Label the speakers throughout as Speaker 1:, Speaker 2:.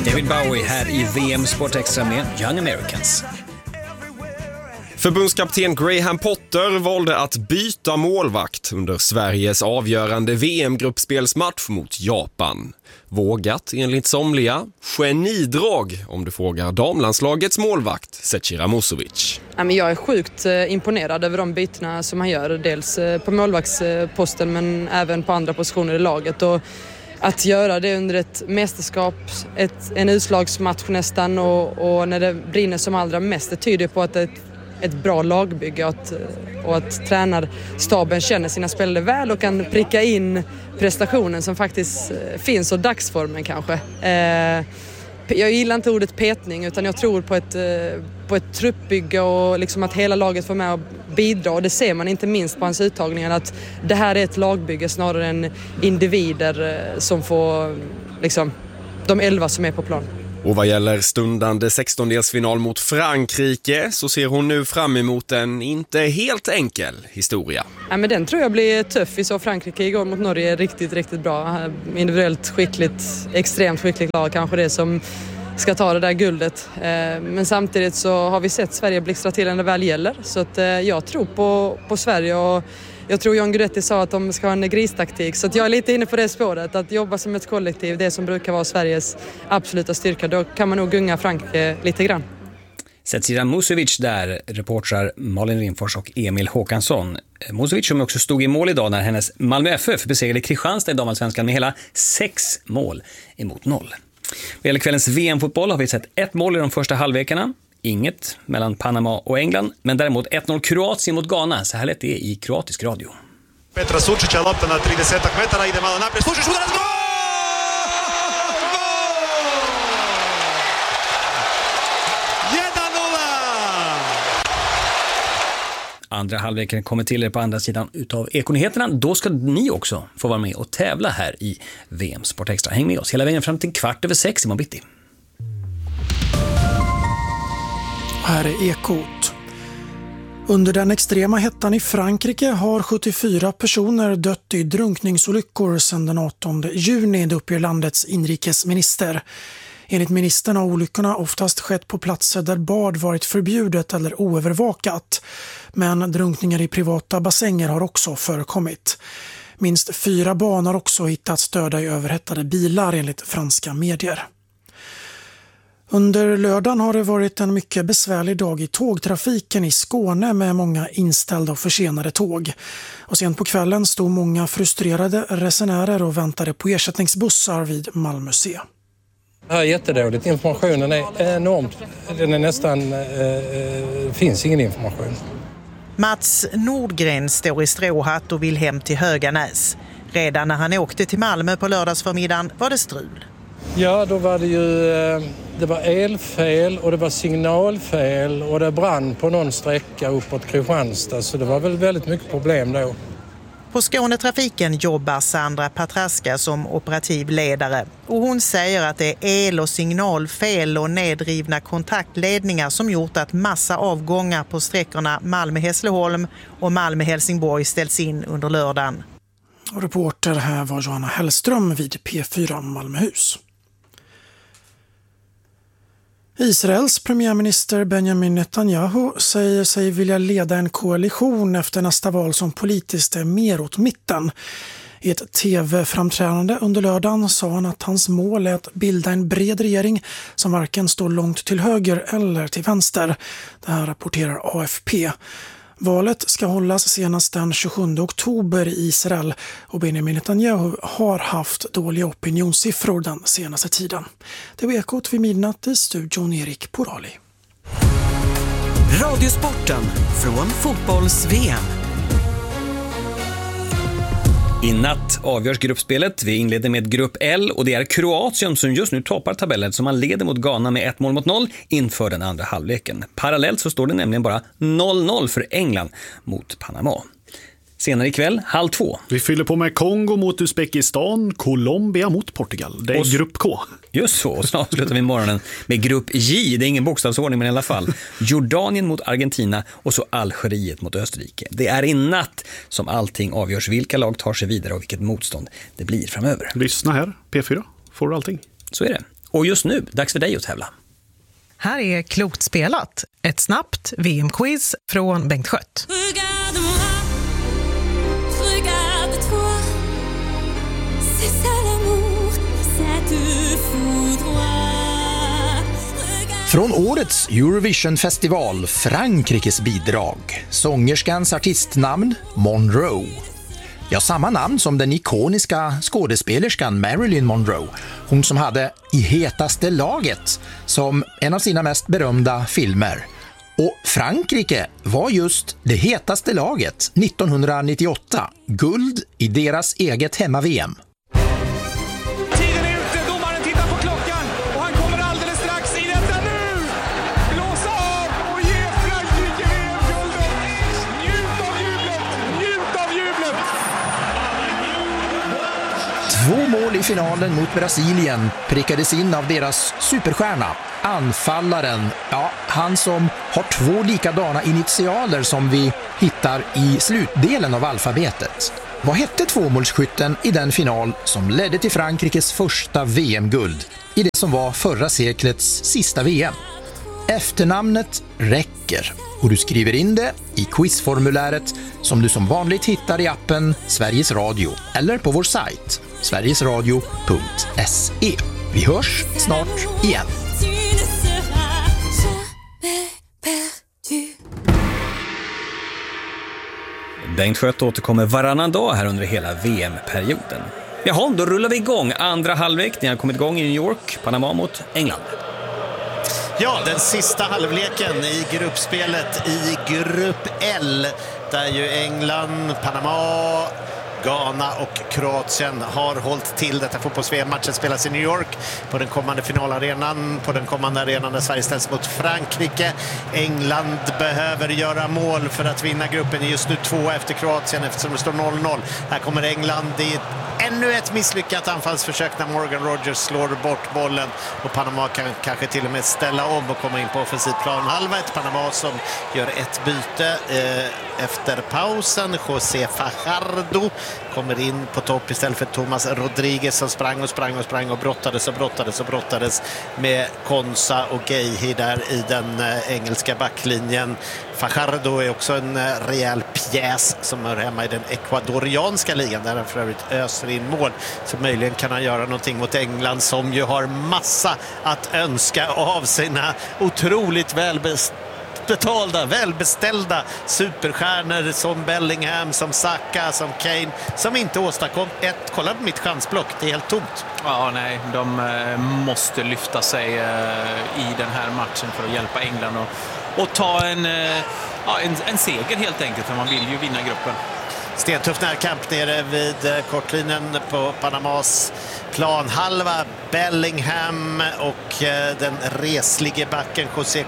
Speaker 1: David Bowie här i VM Sport Extra med Young Americans.
Speaker 2: Förbundskapten Graham Potter valde att byta målvakt under Sveriges avgörande VM-gruppspelsmatch mot Japan. Vågat enligt somliga, genidrag om du frågar damlandslagets målvakt Zecira Musovic.
Speaker 3: Jag är sjukt imponerad över de bytena som han gör, dels på målvaktsposten men även på andra positioner i laget. Och att göra det under ett mästerskap, en utslagsmatch nästan och när det brinner som allra mest, det tyder på att det är ett bra lagbygge och att tränarstaben känner sina spelare väl och kan pricka in prestationen som faktiskt finns och dagsformen kanske. Jag gillar inte ordet petning utan jag tror på ett truppbygge och liksom att hela laget får med och bidra, och det ser man inte minst på hans uttagningar att det här är ett lagbygge snarare än individer som får liksom de 11 som är på plan.
Speaker 2: Och vad gäller stundande 16-delsfinal mot Frankrike så ser hon nu fram emot en inte helt enkel historia.
Speaker 3: Ja, men den tror jag blir tuff. Vi såg Frankrike igår mot Norge riktigt, riktigt bra. Individuellt skickligt, extremt skickligt lag, kanske det som ska ta det där guldet. Men samtidigt så har vi sett Sverige blixtra till när det väl gäller. Så att jag tror på Sverige, och jag tror John Guidetti sa att de ska ha en gristaktik. Så att jag är lite inne på det spåret. Att jobba som ett kollektiv, det som brukar vara Sveriges absoluta styrka. Då kan man nog gunga Frankrike lite grann.
Speaker 1: Zecira Musovic där, reportrar Malin Rimfors och Emil Håkansson. Musovic som också stod i mål idag när hennes Malmö FF besegrade Kristianstad i damallsvenskan med hela 6 mål emot 0. Vad gäller kvällens VM-fotboll har vi sett 1 mål i de första halvlekarna. Inget mellan Panama och England, men däremot 1-0 Kroatien mot Ghana. Så här lät det i kroatisk radio.
Speaker 4: Petra Sučića lopta na 30 metara, ide malo naprijed, Sučić udarac, gol!
Speaker 1: Andra halvleken kommer till er på andra sidan utav Ekonyheterna. Då ska ni också få vara med och tävla här i VM Sport Extra. Häng med oss hela vägen fram till 6:15 imorgon bitti.
Speaker 5: Här är Ekot. Under den extrema hettan i Frankrike har 74 personer dött i drunkningsolyckor sedan den 18 juni, det uppger landets inrikesminister. Enligt ministern har olyckorna oftast skett på platser där bad varit förbjudet eller oövervakat. Men drunkningar i privata bassänger har också förekommit. Minst 4 barn har också hittats döda i överhettade bilar enligt franska medier. Under lördagen har det varit en mycket besvärlig dag i tågtrafiken i Skåne med många inställda och försenade tåg. Och sent på kvällen stod många frustrerade resenärer och väntade på ersättningsbussar vid Malmö C.
Speaker 6: Det här är jättedåligt. Informationen är enormt. Den är nästan... finns ingen information.
Speaker 7: Mats Nordgren står i stråhatt och vill hem till Höganäs. Redan när han åkte till Malmö på lördagsförmiddagen var det strul.
Speaker 6: Ja, då var det ju... Det var elfel och det var signalfel och det brann på någon sträcka uppåt Kristianstad. Så det var väl väldigt mycket problem då.
Speaker 7: På Skånetrafiken jobbar Sandra Patraska som operativ ledare. Och hon säger att det är el- och signalfel och nedrivna kontaktledningar som gjort att massa avgångar på sträckorna Malmö-Hässleholm och Malmö-Helsingborg ställts in under lördagen.
Speaker 5: Och reporter här var Johanna Hellström vid P4 Malmöhus. Israels premiärminister Benjamin Netanyahu säger sig vilja leda en koalition efter nästa val som politiskt är mer åt mitten. I ett tv-framträdande under lördagen sa han att hans mål är att bilda en bred regering som varken står långt till höger eller till vänster. Det här rapporterar AFP. Valet ska hållas senast den 27 oktober i Israel och Benjamin Netanyahu har haft dåliga opinionssiffror den senaste tiden. Det var Ekot vid midnatt i studion Erik Porali.
Speaker 8: Radiosporten från fotbolls-VM.
Speaker 1: I natt avgörs gruppspelet. Vi inleder med grupp L och det är Kroatien som just nu toppar tabellen som man leder mot Ghana med 1-0 inför den andra halvleken. Parallellt så står det nämligen bara 0-0 för England mot Panama. Senare ikväll, 2:30.
Speaker 9: Vi fyller på med Kongo mot Uzbekistan, Colombia mot Portugal. Det är grupp K.
Speaker 1: Just så, och så avslutar vi morgonen med grupp J. Det är ingen bokstavsordning men i alla fall. Jordanien mot Argentina och så Algeriet mot Österrike. Det är i natt som allting avgörs, vilka lag tar sig vidare och vilket motstånd det blir framöver.
Speaker 9: Lyssna här, P4, får du allting.
Speaker 1: Så är det. Och just nu, dags för dig att tävla.
Speaker 10: Här är Klokt spelat, ett snabbt VM-quiz från Bengt Schött.
Speaker 11: Från årets Eurovision-festival, Frankrikes bidrag. Sångerskans artistnamn Monroe. Ja, samma namn som den ikoniska skådespelerskan Marilyn Monroe. Hon som hade I hetaste laget som en av sina mest berömda filmer. Och Frankrike var just det hetaste laget 1998. Guld i deras eget hemma-VM.
Speaker 12: Tiden är ute, domaren tittar på klockan och han kommer alldeles strax i detta nu! Blåsa av och ge Frankrike VM-guldet! Njut av jublet! Njut av jublet!
Speaker 11: 2 mål i finalen mot Brasilien prickades in av deras superstjärna. Anfallaren, ja, han som har 2 likadana initialer som vi hittar i slutdelen av alfabetet. Vad hette tvåmålsskytten i den final som ledde till Frankrikes första VM-guld i det som var förra seklets sista VM? Efternamnet räcker och du skriver in det i quizformuläret som du som vanligt hittar i appen Sveriges Radio eller på vår sajt sverigesradio.se. Vi hörs snart igen.
Speaker 1: Bengt Schött återkommer varannan dag här under hela VM-perioden. Jaha, då rullar vi igång. Andra halvlek, ni har kommit igång i New York, Panama mot England.
Speaker 13: Ja, den sista halvleken i gruppspelet i grupp L, där ju England, Panama, Ghana och Kroatien har hållit till detta fotbolls-VM. Matchen spelas i New York på den kommande finalarenan, på den kommande arenan där Sverige ställs mot Frankrike. England behöver göra mål för att vinna gruppen, just nu 2 efter Kroatien eftersom det står 0-0. Här kommer England i ännu ett misslyckat anfallsförsök när Morgan Rogers slår bort bollen och Panama kan kanske till och med ställa om och komma in på offensiv planhalva. Ett Panama som gör ett byte efter pausen. José Fajardo kommer in på topp istället för Thomas Rodriguez som sprang och brottades med Konsa och Gehi där i den engelska backlinjen. Fajardo är också en rejäl pjäs som hör hemma i den ekvadorianska ligan där han för övrigt öser in mål. Så möjligen kan han göra någonting mot England som ju har massa att önska av sina otroligt välbeställda superstjärnor som Bellingham, som Saka, som Kane, som inte åstadkom ett. Kolla på mitt chansblock, det är helt tomt.
Speaker 14: Ja, nej, de måste lyfta sig i den här matchen för att hjälpa England och ta en seger helt enkelt, för man vill ju vinna gruppen.
Speaker 13: Stentuff närkamp nere vid kortlinjen på Panamas planhalva. Bellingham och den reslige backen José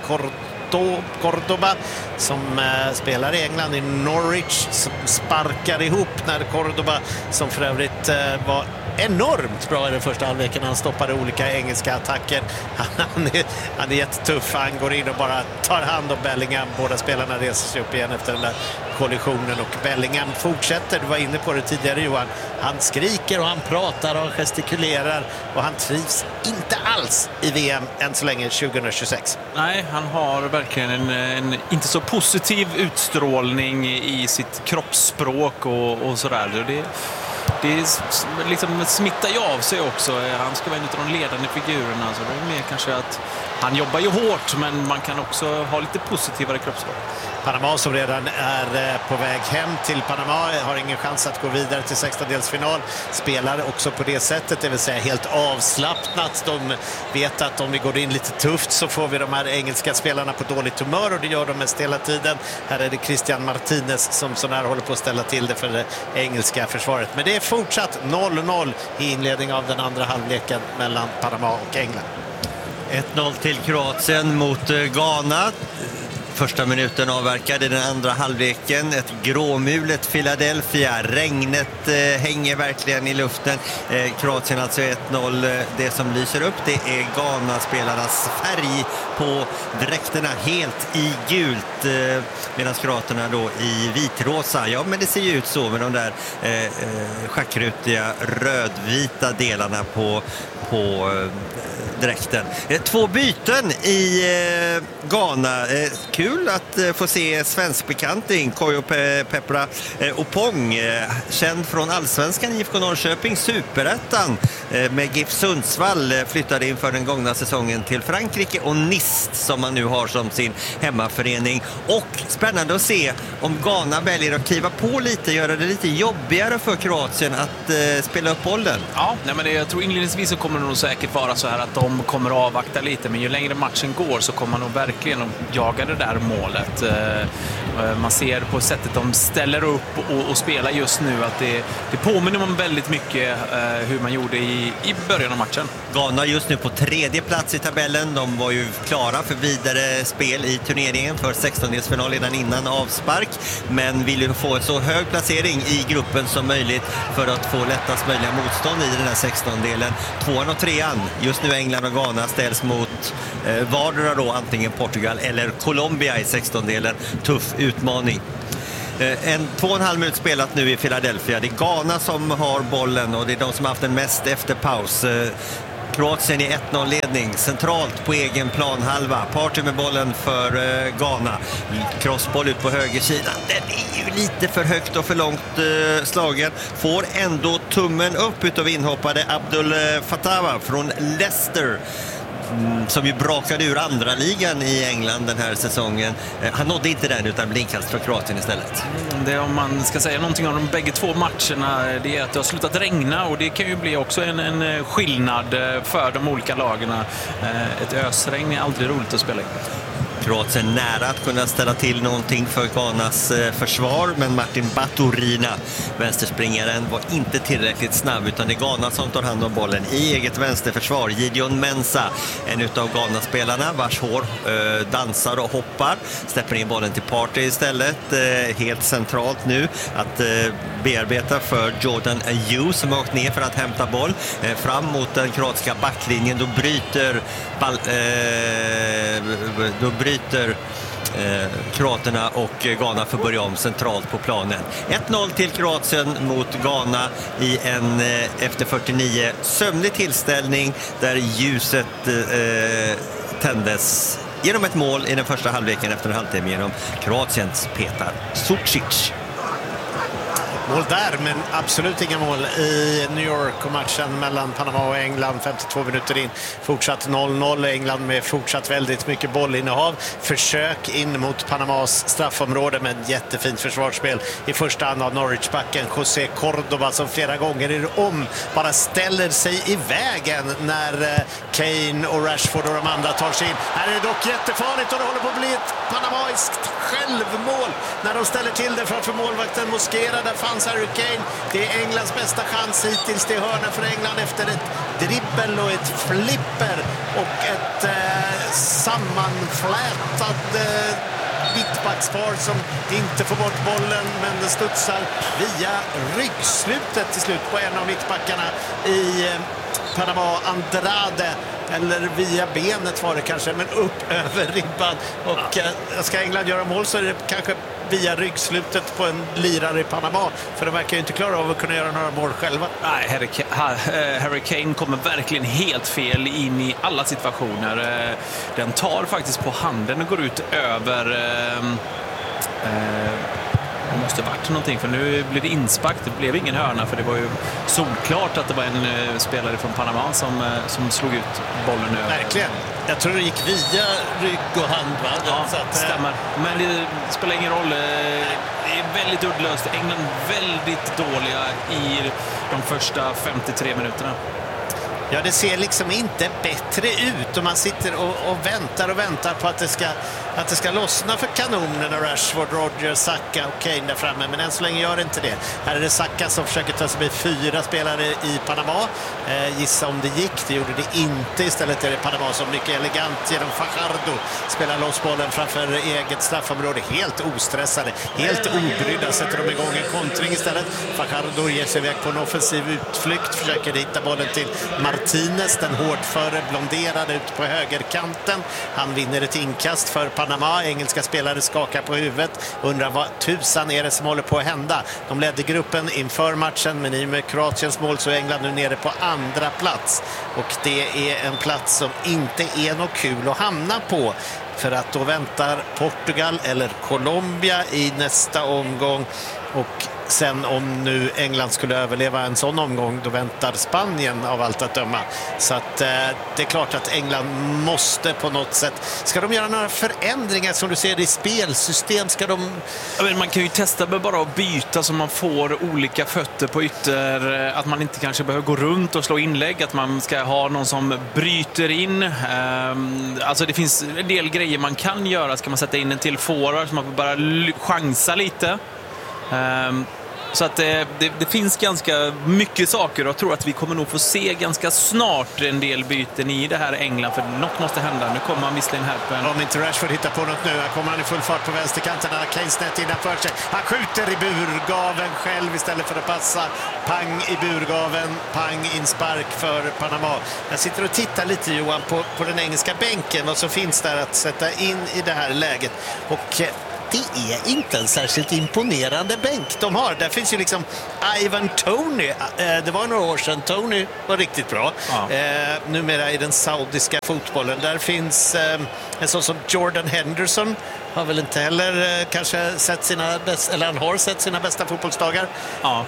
Speaker 13: Cordoba som spelar i England i Norwich, som sparkar ihop när Cordoba, som för övrigt var enormt bra i den första halvleken. Han stoppade olika engelska attacker. Han är jättetuff. Han går in och bara tar hand om Bellingham. Båda spelarna reser sig upp igen efter den där kollisionen och Bellingham fortsätter. Du var inne på det tidigare, Johan. Han skriker och han pratar och han gestikulerar och han trivs inte alls i VM än så länge 2026.
Speaker 14: Nej, han har verkligen en inte så positiv utstrålning i sitt kroppsspråk och sådär. Det liksom smittar ju av sig också. Han ska vara en av de ledande figurerna. Så det är mer kanske att han jobbar ju hårt, men man kan också ha lite positivare kroppsspråk.
Speaker 13: Panama som redan är på väg hem till Panama har ingen chans att gå vidare till 16-delsfinal. Spelar också på det sättet, det vill säga helt avslappnat. De vet att om vi går in lite tufft så får vi de här engelska spelarna på dåligt humör, och det gör de mest hela tiden. Här är det Christian Martinez som sån här håller på att ställa till det för det engelska försvaret. Men det är fortsatt 0-0 i inledning av den andra halvleken mellan Panama och England.
Speaker 15: 1-0 till Kroatien mot Ghana. Första minuten avverkad i den andra halvleken. Ett gråmulet Philadelphia. Regnet hänger verkligen i luften. Kroatien alltså 1-0. Det som lyser upp, det är Ghana-spelarnas färg på dräkterna, helt i gult. Medan kroaterna då i vitrosa. Ja, men det ser ju ut så med de där schackrutiga rödvita delarna på dräkten. 2 byten i Ghana. Kul att få se svensk bekanting. Koyo Pepra Opong, känd från Allsvenskan, IFK Norrköping, Superettan med GIF Sundsvall, flyttade inför den gångna säsongen till Frankrike och Nice som man nu har som sin hemmaförening. Och spännande att se om Ghana väljer att kliva på lite, göra det lite jobbigare för Kroatien att spela upp bollen.
Speaker 14: Ja, men jag tror inledningsvis så kommer det nog säkert vara så här att de kommer att avvakta lite, men ju längre matchen går så kommer man nog verkligen att jaga det där målet. Man ser på sättet de ställer upp och spelar just nu att det påminner om väldigt mycket hur man gjorde i början av matchen.
Speaker 15: Ghana just nu på 3:e plats i tabellen. De var ju klara för vidare spel i turneringen för 16-delsfinal redan innan avspark, men vill ju få en så hög placering i gruppen som möjligt för att få lättast möjliga motstånd i den här 16-delen. 2:an och 3:an, just nu England och Ghana, ställs mot vardera då antingen Portugal eller Colombia i 16-delen. Tuff utmaning. 2,5 minut spelat nu i Philadelphia. Det är Ghana som har bollen och det är de som har haft den mest efter paus. Kroatien i 1-0-ledning, centralt på egen planhalva. Partey med bollen för Ghana. Crossboll ut på högersidan. Den är ju lite för högt och för långt slagen. Får ändå tummen upp utav inhoppade Abdul Fatava från Leicester, som ju brakade ur andra ligan i England den här säsongen. Han nådde inte den utan blinkast för Kroatien istället.
Speaker 14: Det, om man ska säga någonting om de bägge 2 matcherna, det är att det har slutat regna och det kan ju bli också en skillnad för de olika lagarna. Ett ösregn är aldrig roligt att spela i.
Speaker 15: Kroatien nära att kunna ställa till någonting för Ghanas försvar, men Martin Baturina, vänsterspringaren, var inte tillräckligt snabb, utan det är Ghana som tar hand om bollen i eget vänsterförsvar. Gideon Mensah, en utav Ghana-spelarna vars hår dansar och hoppar, släpper in bollen till Partey istället. Helt centralt nu att bearbeta för Jordan Ayew som har åkt ner för att hämta boll fram mot den kroatiska backlinjen. Då bryter kroaterna och Ghana får börja om centralt på planen. 1-0 till Kroatien mot Ghana i en efter 49 sömnig tillställning där ljuset tändes genom ett mål i den första halvleken efter en halvtimme genom Kroatiens Petar Sucic.
Speaker 13: Mål där, men absolut inga mål i New York och matchen mellan Panama och England 52 minuter in. Fortsatt 0-0, England med fortsatt väldigt mycket bollinnehav. Försök in mot Panamas straffområde med ett jättefint försvarsspel i första hand av Norwich-backen José Cordoba som flera gånger bara ställer sig i vägen när Kane och Rashford och de andra tar sig in. Här är det dock jättefarligt och det håller på att bli ett panamaiskt självmål när de ställer till det för målvakten Mosquera. Där fanns Harry Kane. Det är Englands bästa chans hittills till hörna för England efter ett dribbel och ett flipper och ett sammanflätat mittbackspar som inte får bort bollen, men det studsar via ryggslutet till slut på en av mittbackarna i Panama, Andrade, eller via benet var det kanske, men upp över ribban. Och ska England göra mål så är det kanske via ryggslutet på en lirare i Panama, för de verkar ju inte klara av att kunna göra några mål själva.
Speaker 14: Nej, Harry Kane kommer verkligen helt fel in i alla situationer. Den tar faktiskt på handen och går ut över... Det måste varit någonting, för nu blir det inspark. Det blev ingen hörna, för det var ju solklart att det var en spelare från Panama som slog ut bollen över.
Speaker 13: Verkligen. Jag tror det gick via rygg och hand. Va?
Speaker 14: Ja, så att, stämmer. Men det spelar ingen roll. Det är väldigt uddlöst. England väldigt dåliga i de första 53 minuterna.
Speaker 13: Ja, det ser liksom inte bättre ut och man sitter och väntar på att det ska lossna för kanonerna. Rashford, Rodgers, Saka och Kane där framme, men än så länge gör det inte det. Här är det Saka som försöker ta sig med 4 spelare i Panama. Gissa om det gick, det gjorde det inte. Istället är det Panama som mycket elegant genom Fajardo spelar loss bollen framför eget straffområde. Helt ostressade, helt obrydda, sätter de igång en kontring istället. Fajardo ger sig iväg på en offensiv utflykt, försöker hitta bollen till Martinez, den hårdföre blonderade ut på högerkanten. Han vinner ett inkast för Panama. Engelska spelare skakar på huvudet. Undrar vad tusan är det som håller på att hända. De ledde gruppen inför matchen, men i med Kroatiens mål så är England nu nere på andra plats. Och det är en plats som inte är något kul att hamna på. För att då väntar Portugal eller Colombia i nästa omgång. Och sen om nu England skulle överleva en sån omgång, då väntar Spanien av allt att döma. Så att det är klart att England måste på något sätt. Ska de göra några förändringar som du ser i spelsystem? Ska de...
Speaker 14: Man kan ju testa med bara att byta så man får olika fötter på ytter. Att man inte kanske behöver gå runt och slå inlägg. Att man ska ha någon som bryter in. Alltså det finns en del grejer man kan göra. Ska man sätta in en till forward så man får bara chansa lite. Så att det finns ganska mycket saker och jag tror att vi kommer nog få se ganska snart en del byten i det här England, för något måste hända. Nu kommer han visserligen här på en...
Speaker 13: Om inte Rashford hittar på något nu, här kommer han i full fart på vänsterkanten. Han har Keynes innanför sig. Han skjuter i burgaven själv istället för att passa. Pang i burgaven, pang inspark för Panama. Jag sitter och tittar lite, Johan, på den engelska bänken, vad som finns där att sätta in i det här läget. Och det är inte en särskilt imponerande bänk de har. Där finns ju liksom Ivan Toney. Det var några år sedan. Toney var riktigt bra. Ja. Numera i den saudiska fotbollen. Där finns en sån som Jordan Henderson. Har väl inte heller kanske sett sina eller han har sett sina bästa fotbollsdagar. Ja.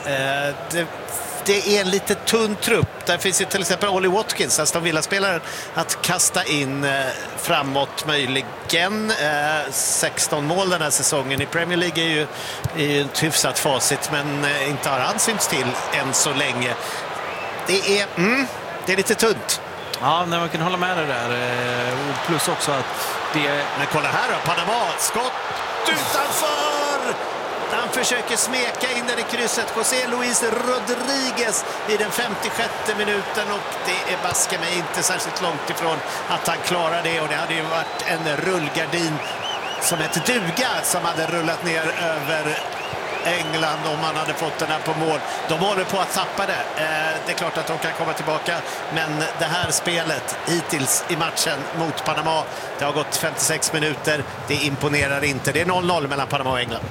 Speaker 13: Det är en lite tunn trupp. Där finns ju till exempel Ollie Watkins, Aston Villa-spelaren, att kasta in framåt möjligen. 16 mål den här säsongen. I Premier League är ju ett hyfsat facit, men inte har han synts till än så länge. Det är lite tunt.
Speaker 14: Ja, när man kan hålla med det där. Plus också att det...
Speaker 13: Men kolla här då, Panama, skott utanför! Han försöker smeka in där i krysset. José Luis Rodriguez i den 56 minuten, och det är baske mig inte särskilt långt ifrån att han klarar det. Och det hade ju varit en rullgardin som ett duga som hade rullat ner över England om man hade fått den här på mål. De håller på att tappa det. Det är klart att de kan komma tillbaka, men det här spelet hittills i matchen mot Panama, det har gått 56 minuter. Det imponerar inte. Det är 0-0 mellan Panama och England.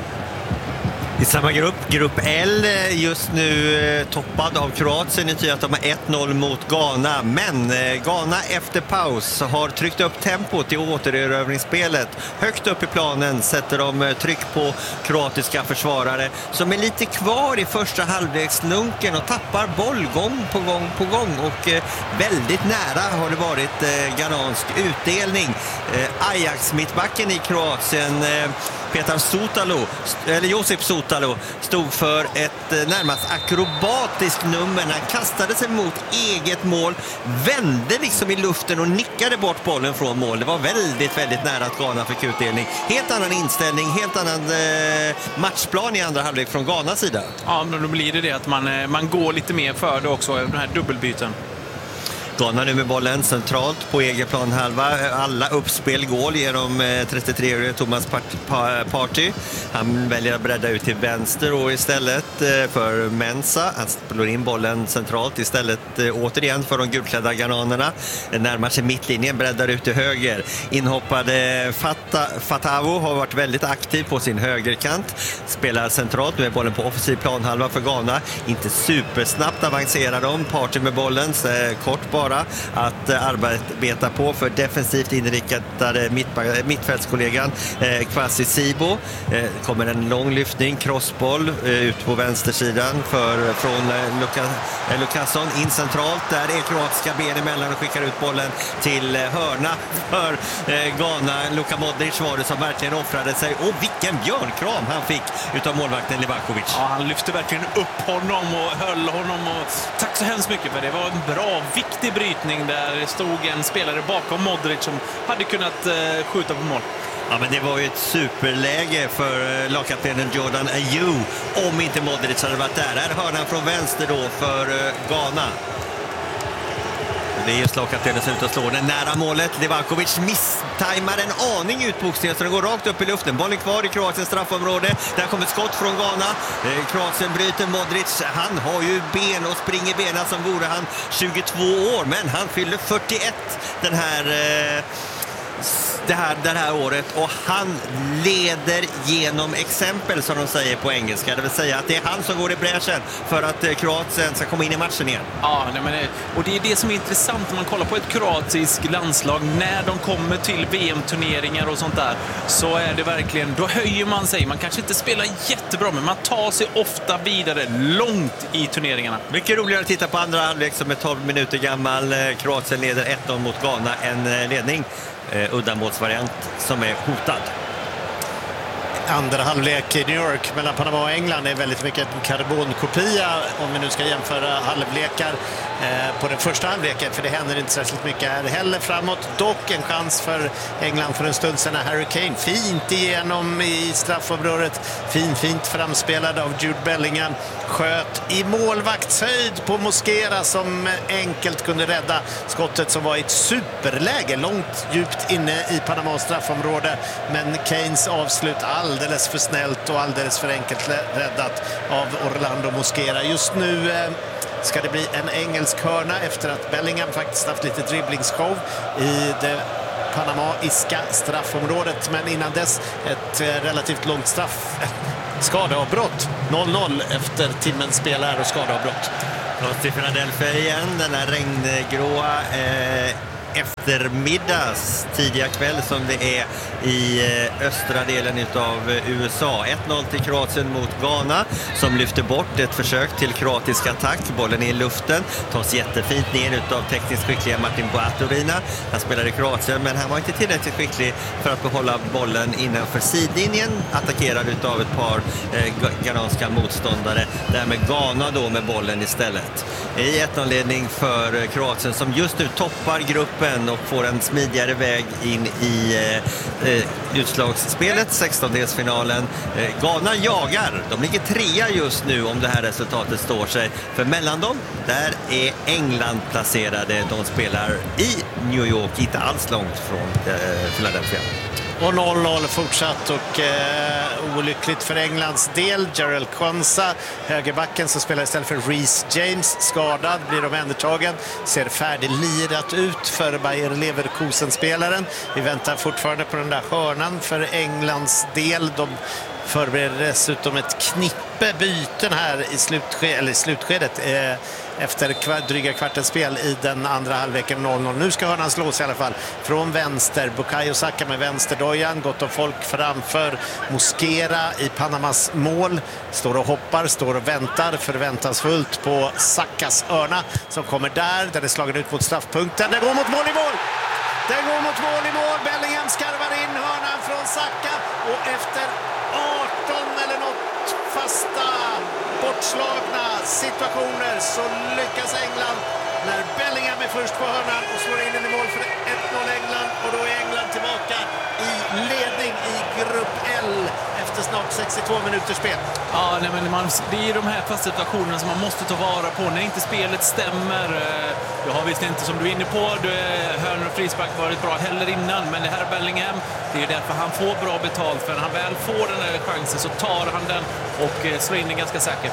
Speaker 15: I samma grupp L, just nu toppad av Kroatien, i att de har 1-0 mot Ghana. Men Ghana efter paus har tryckt upp tempot i återerövringsspelet. Högt upp i planen sätter de tryck på kroatiska försvarare som är lite kvar i första halvlekslunken och tappar boll gång på gång. Och väldigt nära har det varit ghanansk utdelning. Ajax-mittbacken i Kroatien, Petar Sotalo, eller Josip Sotalo, stod för ett närmast akrobatiskt nummer. Han kastade sig mot eget mål, vände liksom i luften och nickade bort bollen från mål. Det var väldigt, väldigt nära att Ghana fick utdelning. Helt annan inställning, helt annan matchplan i andra halvlek från Ghanas sida.
Speaker 14: Ja, men då blir det att man går lite mer för det också, den här dubbelbyten.
Speaker 15: Ghana nu med bollen centralt på egen planhalva. Alla uppspel går genom 33-årige Thomas Partey. Han väljer att bredda ut till vänster och istället för Mensah. Han slår in bollen centralt istället återigen för de gulklädda ghananerna. Närmar sig mittlinjen, breddar ut till höger. Inhoppade Fatavo har varit väldigt aktiv på sin högerkant. Spelar centralt, nu är bollen på offensiv planhalva för Ghana. Inte supersnabbt avancerar de. Partey med bollen, kort bara att arbeta på för defensivt inriktade mittfältskollegan Kwasi Sibo. Kommer en lång lyftning, crossboll ut på vänstersidan från Lukasson in centralt. Där är kroatiska ben emellan och skickar ut bollen till hörna för Ghana. Luka Modric var det som verkligen offrade sig, och vilken björnkram han fick utav målvakten Livakovic.
Speaker 14: Ja, han lyfte verkligen upp honom och höll honom, och tack så hemskt mycket för det. Var en bra, viktig brytning där. Stod en spelare bakom Modric som hade kunnat skjuta på mål.
Speaker 15: Ja, men det var ju ett superläge för lagkaptenen Jordan Ayew om inte Modric hade varit där. Här hör han från vänster då för Ghana. det är just lagkaptenen som ut och slår den nära målet. Livakovic misstajmar en aning utboxningen så den går rakt upp i luften. Bollen kvar i Kroatiens straffområde. Där kommer ett skott från Ghana. Kroatien bryter Modric. Han har ju ben och springer benen som vore han 22 år. Men han fyller 41 det här året och han leder genom exempel som de säger på engelska. Det vill säga att det är han som går i bräschen för att Kroatien ska komma in i matchen igen.
Speaker 14: Ja, och det är det som är intressant när man kollar på ett kroatiskt landslag när de kommer till VM-turneringar och sånt där, så är det verkligen, då höjer man sig. Man kanske inte spelar jättebra, men man tar sig ofta vidare långt i turneringarna.
Speaker 15: Mycket roligare att titta på andra halvlek som är 12 minuter gammal. Kroatien leder 1-0 mot Ghana, en ledning. Uddamålsvariant som är hotad.
Speaker 13: Andra halvlek i New York mellan Panama och England är väldigt mycket en karbonkopia om vi nu ska jämföra halvlekar på den första halvleken, för det händer inte särskilt mycket här heller framåt. Dock en chans för England för en stund sedan när Harry Kane fint igenom i straffområdet, fint framspelad av Jude Bellingham, sköt i målvaktshöjd på Mosquera som enkelt kunde rädda skottet som var i ett superläge långt djupt inne i Panamas straffområde, men Kanes avslut alldeles för snällt och alldeles för enkelt räddat av Orlando Mosquera. Just nu ska det bli en engelsk hörna efter att Bellingham faktiskt haft lite dribblingsshow i det panamaiska straffområdet, men innan dess ett relativt långt skadeavbrott. 0-0 efter timmens spel här och skadeavbrott.
Speaker 15: Trots till Philadelphia igen, den här regngråa eftermiddags tidiga kväll som det är i östra delen av USA. 1-0 till Kroatien mot Ghana som lyfter bort ett försök till kroatisk attack. Bollen är i luften, tas jättefint ner av tekniskt skickliga Martin Buaturina. Han spelar i Kroatien, men han var inte tillräckligt skicklig för att behålla bollen innanför sidlinjen, attackerad av ett par ghananska motståndare. Därmed Ghana då med bollen istället. I 1-0-ledning för Kroatien som just nu toppar gruppen och får en smidigare väg in i utslagsspelet, 16-delsfinalen. Ghana jagar. De ligger 3 just nu om det här resultatet står sig. För mellan dem, där är England placerade. De spelar i New York, inte alls långt från Philadelphia.
Speaker 13: Och 0-0 fortsatt och olyckligt för Englands del. Jarell Quansah, högerbacken som spelar istället för Reece James, skadad, blir omhändertagen. Ser färdiglirat ut för Bayer Leverkusen-spelaren. Vi väntar fortfarande på den där hörnan för Englands del. De förbereder dessutom ett knippe byten här i slutskedet efter dryga kvartens spel i den andra halvleken. 0-0. Nu ska hörnan slås i alla fall från vänster. Bukayo Saka med vänsterdojan, gott om folk framför Mosquera i Panamas mål. Står och hoppar, står och väntar förväntansfullt på Sakas hörna som kommer där. Den är slagen ut mot straffpunkten. Den går mot mål i mål! Den går mot mål i mål. Bellingham skarvar in hörnan från Saka och efter 18 eller något fasta bortslagna situationer så lyckas England när Bellingham är först på hörnan och slår in i mål för 1-0 England, och då är England tillbaka i ledning i grupp L efter snart 62 minuters spel.
Speaker 14: Ja, nej, men det är de här fasta situationerna som man måste ta vara på när inte spelet stämmer. Jag har visst inte, som du är inne på, hörnor och frispark varit bra heller innan, men det här är Bellingham. Det är därför han får bra betalt, för när han väl får den här chansen så tar han den och slår in den ganska säkert.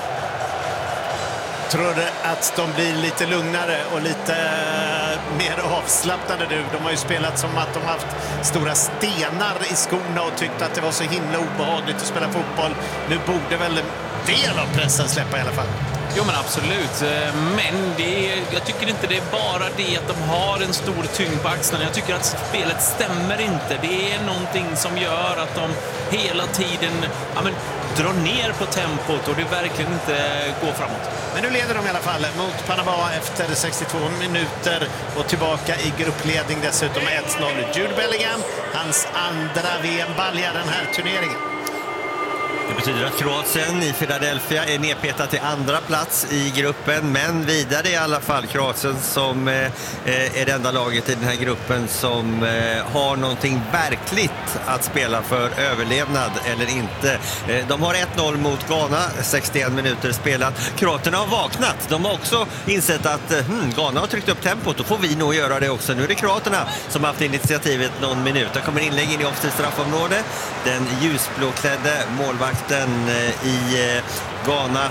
Speaker 13: Tror du att de blir lite lugnare och lite mer avslappnade nu? De har ju spelat som att de har haft stora stenar i skorna och tyckt att det var så himla obehagligt att spela fotboll. Nu borde väl en del av pressen släppa i alla fall.
Speaker 14: Jo, men absolut. Men jag tycker inte det är bara det att de har en stor tyngd på axlarna. Jag tycker att spelet stämmer inte. Det är någonting som gör att de hela tiden drar ner på tempot och det verkligen inte går framåt.
Speaker 13: Men nu leder de i alla fall mot Panama efter 62 minuter och tillbaka i gruppledning dessutom 1-0. Jude Bellingham, hans andra VM-balja den här turneringen.
Speaker 15: Det betyder att Kroatien i Philadelphia är nedpetat till andra plats i gruppen, men vidare i alla fall. Kroatien som är det enda laget i den här gruppen som har någonting verkligt att spela för överlevnad eller inte. De har 1-0 mot Ghana, 61 minuter spelat. Kroaterna har vaknat. De har också insett att Ghana har tryckt upp tempot, då får vi nog göra det också. Nu är det Kroaterna som har haft initiativet någon minut. Det kommer inlägg in i offensivt straffområde. Den ljusblåklädde målvakten i Ghana,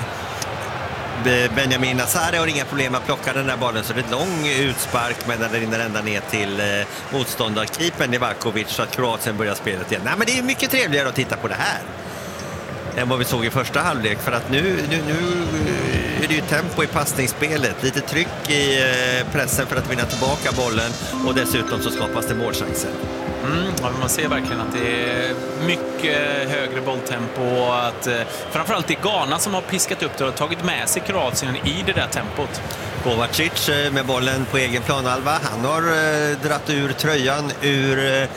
Speaker 15: Benjamin Nassare, har inga problem att plocka den där bollen, så det är ett lång utspark, men den rinner ända ner till motståndarkeepern Livakovic, så att Kroatien börjar spelet igen. Nej, men det är mycket trevligare att titta på det här än vad vi såg i första halvlek, för att nu är det ju tempo i passningsspelet, lite tryck i pressen för att vinna tillbaka bollen, och dessutom så skapas det målchanser.
Speaker 14: Ja, man ser verkligen att det är mycket högre bolltempo, att framförallt det är Ghana som har piskat upp det och tagit med sig Kroatien i det där tempot.
Speaker 15: Kovacic med bollen på egen planhalva, han har dratt ur tröjan ur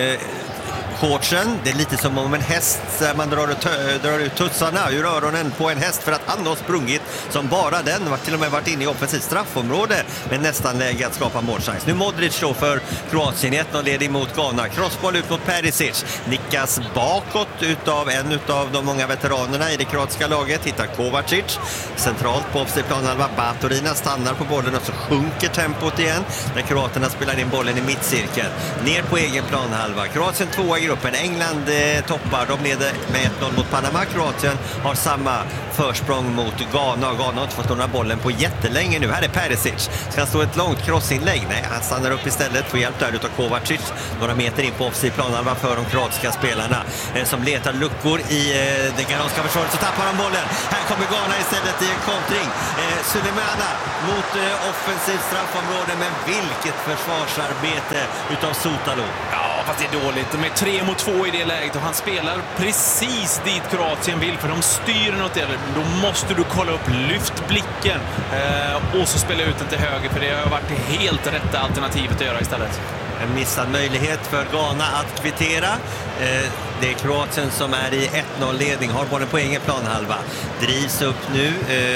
Speaker 15: shortsen. Det är lite som om en häst, man drar ut tussarna ur öronen på en häst, för att han har sprungit som bara den, har till och med varit inne i offensivt straffområde, men nästan läge att skapa målchans. Nu Modric då för Kroatien, 1-0 mot Ghana. Crossboll ut mot Perisic, nickas bakåt utav en utav de många veteranerna i det kroatiska laget. Hittar Kovacic centralt på offensiv planhalva. Baturina stannar på bollen och så sjunker tempot igen när kroaterna spelar in bollen i mittcirkeln. Ner på egen planhalva. Kroatien 2 i gruppen. England toppar. De leder med 1-0 mot Panama. Kroatien har samma försprång mot Ghana. Ghana har inte fått några bollen på jättelänge nu. Här är Perisic. Ska han stå ett långt crossinlägg? Nej, han stannar upp istället. Får hjälp där utav Kovacic. Några meter in på offensiv planhalva för de kroatiska spelarna som letar luckor i det ghananska försvaret. Så tappar de bollen. Här kommer Ghana istället i en kontring. Sulemana mot offensivt straffområde, men vilket försvarsarbete utav Sotalo.
Speaker 14: Ja, fast det är dåligt. De är 3 mot 2 i det läget och han spelar precis dit Kroatien vill, för de styr något där. Då måste du kolla upp, lyft blicken och så spela ut den till höger, för det har varit det helt rätta alternativet att göra istället.
Speaker 15: En missad möjlighet för Ghana att kvittera. Det är Kroatien som är i 1-0-ledning, har bollen på egen planhalva. Drivs upp nu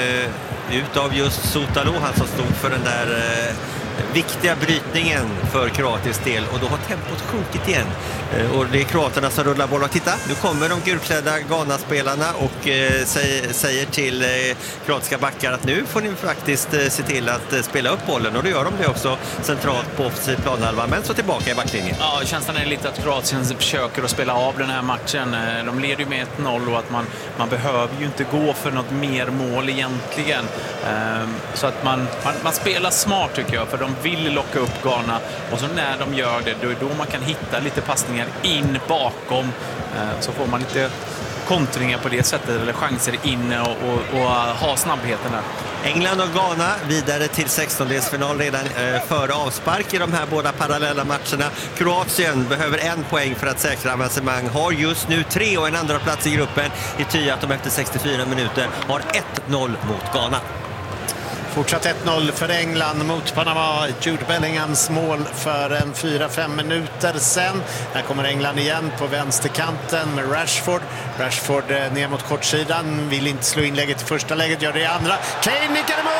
Speaker 15: utav just Sotalo, han som stod för den där viktiga brytningen för kroatisk del, och då har tempot sjunkit igen. Och det är kroaterna som rullar bollen. Titta, nu kommer de gulklädda Ghana-spelarna och säger till kroatiska backar att nu får ni faktiskt se till att spela upp bollen, och då gör de det också centralt på offensiv planhalva, men så tillbaka i backlinjen.
Speaker 14: Ja, känslan är lite att Kroatien försöker att spela av den här matchen. De leder ju med 1-0 och att man behöver ju inte gå för något mer mål egentligen. Så att man spelar smart, tycker jag, för de vill locka upp Ghana, och så när de gör det, då är då man kan hitta lite passningar in bakom, så får man lite kontringar på det sättet, eller chanser in och ha snabbheten där.
Speaker 15: England och Ghana vidare till 16-delsfinal redan före avspark i de här båda parallella matcherna. Kroatien behöver 1 poäng för att säkra avancemang, har just nu 3 och en andra plats i gruppen, i ty att de efter 64 minuter har 1-0 mot Ghana.
Speaker 13: Fortsatt 1-0 för England mot Panama. Jude Bellinghams mål för en 4-5 minuter sen. Här kommer England igen på vänsterkanten med Rashford. Rashford ner mot kortsidan. Vill inte slå inlägget i första läget, gör det i andra. Kane nickar mål!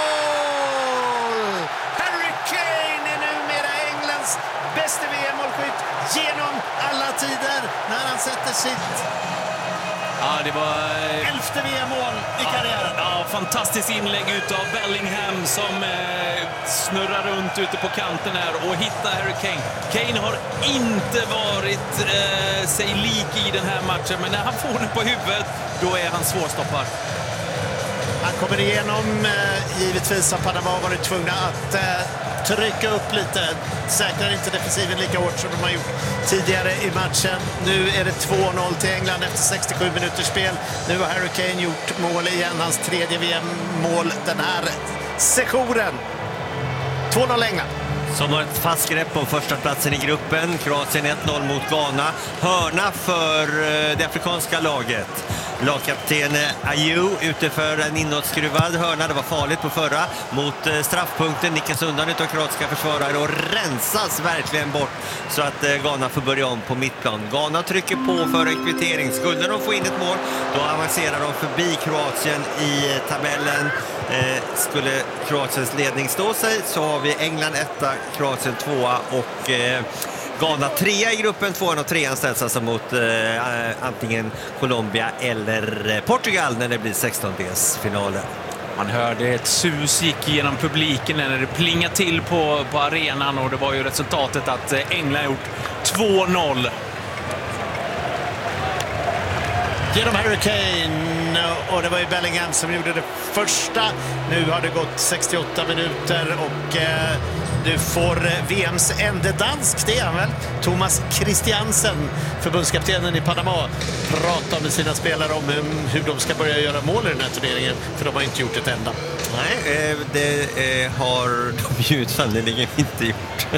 Speaker 13: Harry Kane är numera Englands bästa VM-målskytt genom alla tider när han sätter sitt...
Speaker 14: Ja, det var
Speaker 13: 11:e VM-mål i karriären.
Speaker 14: Ja, fantastiskt inlägg utav Bellingham som snurrar runt ute på kanten här och hittar Harry Kane. Kane har inte varit sig lik i den här matchen, men när han får den på huvudet, då är han svårstoppad.
Speaker 13: Han kommer igenom, givetvis har Panama varit tvungna att trycka upp lite. Säkrar inte defensiven lika hårt som de har gjort tidigare i matchen. Nu är det 2-0 till England efter 67 minuters spel. Nu har Harry Kane gjort mål igen, hans 3:e VM-mål den här sessionen. 2-0 England.
Speaker 15: Som har ett fast grepp om första platsen i gruppen. Kroatien 1-0 mot Ghana. Hörna för det afrikanska laget. Lagkapten Ayew ute för en inåtskruvad hörna. Det var farligt på förra mot straffpunkten. Nickas undan utav kroatiska försvarare och rensas verkligen bort så att Ghana får börja om på mittplan. Ghana trycker på för en kvittering. Skulle de få in ett mål, då avancerar de förbi Kroatien i tabellen. Skulle Kroatiens ledning stå sig så har vi England 1, Kroatien 2 och Ghana 3 i gruppen. 2 och 3 ställs alltså mot antingen Colombia eller Portugal när det blir 16-delsfinalen.
Speaker 14: Man hörde ett sus gick genom publiken när det plingade till på arenan, och det var ju resultatet att England gjort 2-0.
Speaker 13: Genom Harry Kane, och det var ju Bellingham som gjorde det första. Nu har det gått 68 minuter och du får VMs enda dansk, det är väl? Thomas Christiansen, förbundskaptenen i Panama, pratar med sina spelare om hur de ska börja göra mål i den här turneringen, för de har inte gjort ett enda.
Speaker 15: Nej, det har de ju sannolikt inte gjort.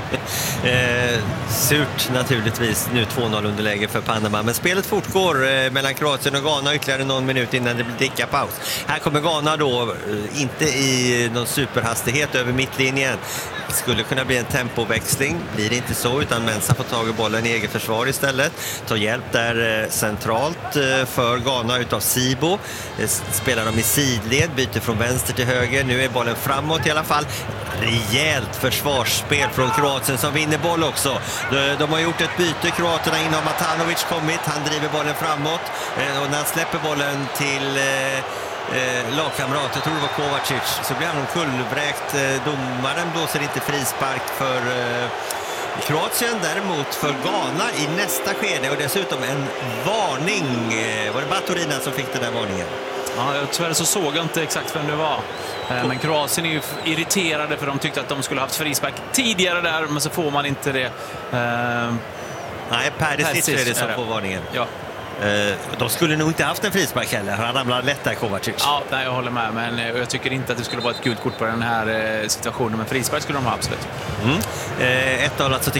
Speaker 15: Surt naturligtvis, nu 2-0 underläge för Panama, men spelet fortgår mellan Kroatien och Ghana ytterligare någon minut innan det blir drickapaus. Här kommer Ghana då, inte i någon superhastighet över mittlinjen. Det skulle kunna bli en tempoväxling, blir det inte så, utan Mensah får tag i bollen i eget försvar istället. Tar hjälp där centralt för Ghana utav Sibo. Spelar de i sidled, byter från vänster till höger. Nu är bollen framåt i alla fall. Rejält försvarsspel från Kroatien som vinner boll också. De har gjort ett byte, kroaterna in, har Matanovic kommit. Han driver bollen framåt och när han släpper bollen till lagkamrat, jag tror det var Kovacic, så blir han omkullvräkt. Domaren blåser inte frispark för Kroatien, däremot för Ghana i nästa skede, och dessutom en varning. Var det Baturina som fick den där varningen?
Speaker 14: Ja, tyvärr så såg jag inte exakt vem det var. Men Kroatien är ju irriterade för de tyckte att de skulle haft frispark tidigare där, men så får man inte det.
Speaker 15: Nej, Perisic är det som får varningen.
Speaker 14: Ja.
Speaker 15: De skulle nog inte haft en frispark heller. Han ramlar lätt där, Kovacic.
Speaker 14: Ja, nej, jag håller med. Men jag tycker inte att det skulle vara ett gult kort på den här situationen. Men frispark skulle de ha absolut.
Speaker 15: 1-0 alltså till